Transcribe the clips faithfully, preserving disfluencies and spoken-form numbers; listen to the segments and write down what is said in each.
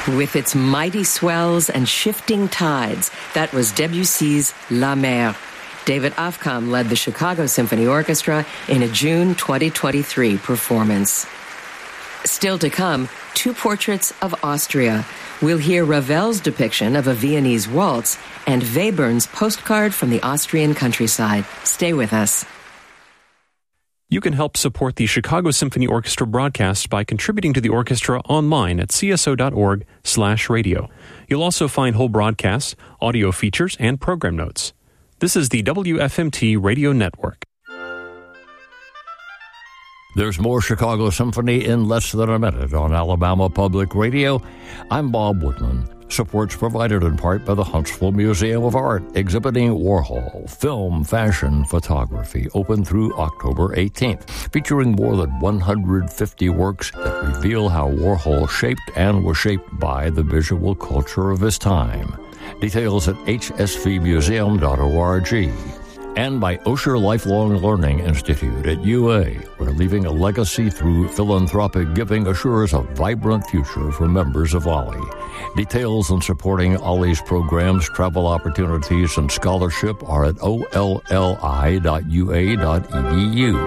With its mighty swells and shifting tides, that was Debussy's La Mer. David Aufkamp led the Chicago Symphony Orchestra in a June twenty twenty-three performance. Still to come, two portraits of Austria. We'll hear Ravel's depiction of a Viennese waltz and Webern's postcard from the Austrian countryside. Stay with us. You can help support the Chicago Symphony Orchestra broadcast by contributing to the orchestra online at c s o dot org slash radio. You'll also find whole broadcasts, audio features, and program notes. This is the W F M T Radio Network. There's more Chicago Symphony in less than a minute on Alabama Public Radio. I'm Bob Woodland. Support's provided in part by the Huntsville Museum of Art, exhibiting Warhol, film, fashion, photography, open through October eighteenth, featuring more than one hundred fifty works that reveal how Warhol shaped and was shaped by the visual culture of his time. Details at h s v museum dot org. And by Osher Lifelong Learning Institute at U A, where leaving a legacy through philanthropic giving assures a vibrant future for members of O L I. Details on supporting O L I's programs, travel opportunities, and scholarship are at o l l i dot u a dot e d u.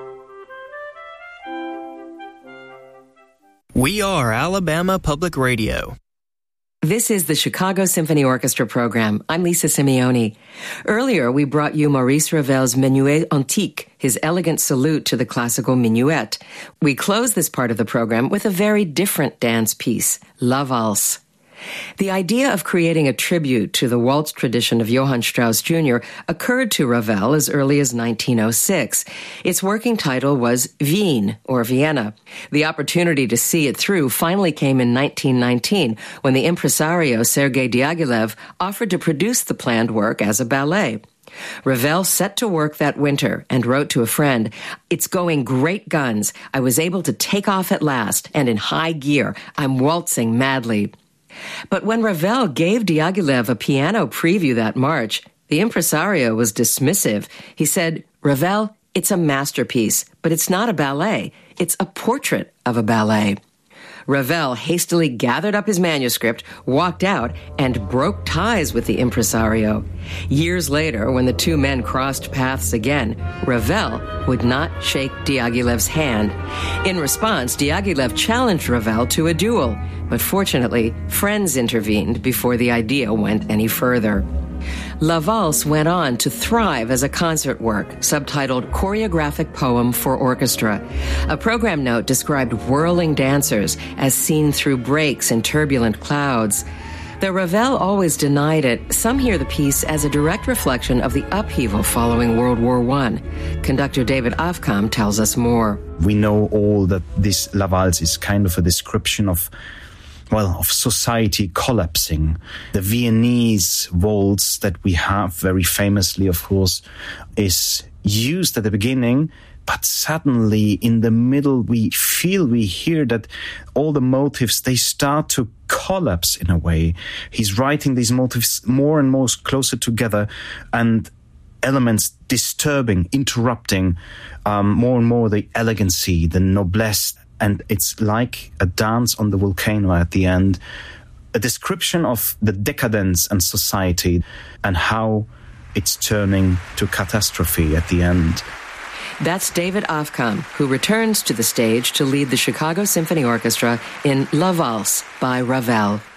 We are Alabama Public Radio. This is the Chicago Symphony Orchestra program. I'm Lisa Simeone. Earlier, we brought you Maurice Ravel's Menuet Antique, his elegant salute to the classical minuet. We close this part of the program with a very different dance piece, La Valse. The idea of creating a tribute to the waltz tradition of Johann Strauss Junior occurred to Ravel as early as nineteen oh six. Its working title was Wien, or Vienna. The opportunity to see it through finally came in nineteen nineteen, when the impresario Sergei Diaghilev offered to produce the planned work as a ballet. Ravel set to work that winter and wrote to a friend, "It's going great guns. I was able to take off at last, and in high gear. I'm waltzing madly." But when Ravel gave Diaghilev a piano preview that March, the impresario was dismissive. He said, "Ravel, it's a masterpiece, but it's not a ballet. It's a portrait of a ballet." Ravel hastily gathered up his manuscript, walked out, and broke ties with the impresario. Years later, when the two men crossed paths again, Ravel would not shake Diaghilev's hand. In response, Diaghilev challenged Ravel to a duel, but fortunately, friends intervened before the idea went any further. La Valse went on to thrive as a concert work, subtitled Choreographic Poem for Orchestra. A program note described whirling dancers as seen through breaks in turbulent clouds. Though Ravel always denied it, some hear the piece as a direct reflection of the upheaval following World War One. Conductor David Aufkamp tells us more. We know all that this La Valse is kind of a description of well, of society collapsing. The Viennese waltz that we have very famously, of course, is used at the beginning, but suddenly in the middle we feel, we hear that all the motives, they start to collapse in a way. He's writing these motives more and more closer together, and elements disturbing, interrupting um, more and more the elegancy, the noblesse. And it's like a dance on the volcano at the end, a description of the decadence and society and how it's turning to catastrophe at the end. That's David Aufkamp, who returns to the stage to lead the Chicago Symphony Orchestra in La Valse by Ravel.